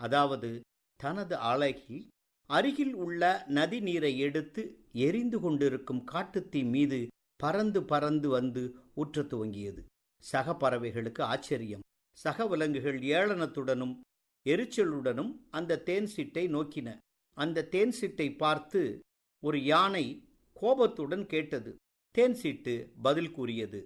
அதாவது தனது அலகில் அருகில் உள்ள நதி நீரை எடுத்து எரிந்து கொண்டிருக்கும் காட்டுத்தீ மீது பறந்து பறந்து வந்து ஊற்றத் துவங்கியது. சக பறவைகளுக்கு ஆச்சரியம். சக விலங்குகள் ஏளனத்துடனும் எரிச்சலுடனும் அந்த தேன் சிட்டை நோக்கின. அந்த தேன் சிட்டை பார்த்து ஒரு யானை கோபத்துடன் கேட்டது. தேன் சிட்டு பதில் கூறியது,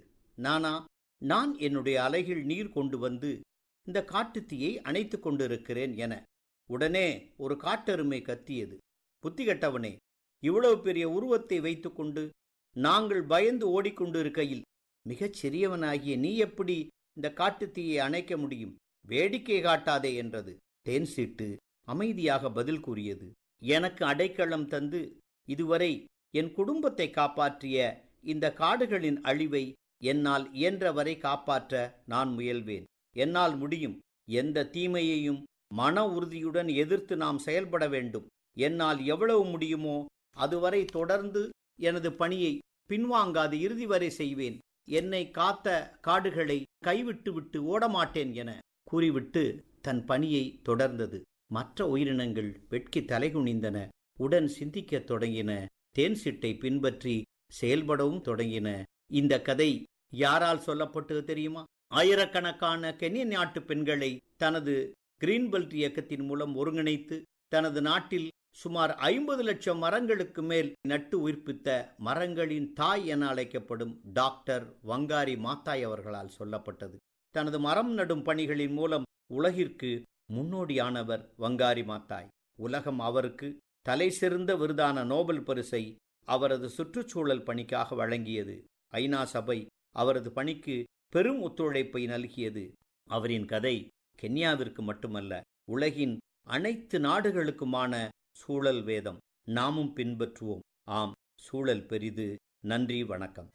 நான் என்னுடைய அலகில் நீர் கொண்டு வந்து இந்த காட்டுத்தீயை அணைத்து கொண்டிருக்கிறேன் என. உடனே ஒரு காட்டெருமை கத்தியது, புத்தி கெட்டவனே, இவ்வளவு பெரிய உருவத்தை வைத்துக்கொண்டு நாங்கள் பயந்து ஓடிக்கொண்டிருக்கையில் மிகச் சிறியவனாகிய நீ எப்படி இந்த காட்டுத்தீயை அணைக்க முடியும்? வேடிக்கை காட்டாதே என்றது. தேன் சிட்டு அமைதியாக பதில் கூறியது, எனக்கு அடைக்கலம் தந்து இதுவரை என் குடும்பத்தை காப்பாற்றிய இந்த காடுகளின் அழிவை என்னால் இயன்றவரை காப்பாற்ற நான் முயல்வேன். என்னால் முடியும். எந்த தீமையையும் மன உறுதியுடன் எதிர்த்து நாம் செயல்பட வேண்டும். என்னால் எவ்வளவு முடியுமோ அதுவரை தொடர்ந்து எனது பணியை பின்வாங்காது இறுதி வரை செய்வேன். என்னை காத்த காடுகளை கைவிட்டு விட்டு ஓடமாட்டேன் என கூறிவிட்டு தன் பணியை தொடர்ந்தது. மற்ற உயிரினங்கள் வெட்கி தலைகுனிந்தன. உடன் சிந்திக்கத் தொடங்கின. தேன் சிட்டை பின்பற்றி செயல்படவும் தொடங்கின. இந்த கதை யாரால் சொல்லப்பட்டது தெரியுமா? ஆயிரக்கணக்கான கென்ய நாட்டு பெண்களை தனது கிரீன் பெல்ட் இயக்கத்தின் மூலம் ஒருங்கிணைத்து தனது நாட்டில் சுமார் 50 லட்சம் மரங்களுக்கு மேல் நட்டு உயிர்ப்பித்த மரங்களின் தாய் என அழைக்கப்படும் டாக்டர் வங்காரி மாத்தாய் அவர்களால் சொல்லப்பட்டது. தனது மரம் நடும் பணிகளின் மூலம் உலகிற்கு முன்னோடியானவர் வங்காரி மாத்தாய். உலகம் அவருக்கு தலை சிறந்த விருதான நோபல் பரிசை அவரது சுற்றுச்சூழல் பணிக்காக வழங்கியது. ஐநா சபை அவரது பணிக்கு பெரும் ஒத்துழைப்பை நல்கியது. அவரின் கதை கென்யாவிற்கு மட்டுமல்ல, உலகின் அனைத்து நாடுகளுக்குமான சூழல் வேதம். நாமும் பின்பற்றுவோம். ஆம், சூழல் பெரிது. நன்றி, வணக்கம்.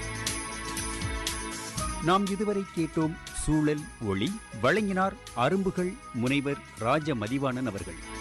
நாம் இதுவரை கேட்டோம் சூழல் ஒளி. வழங்கினார் அரும்புகள் முனைவர் ராஜ மதிவாணன் அவர்கள்.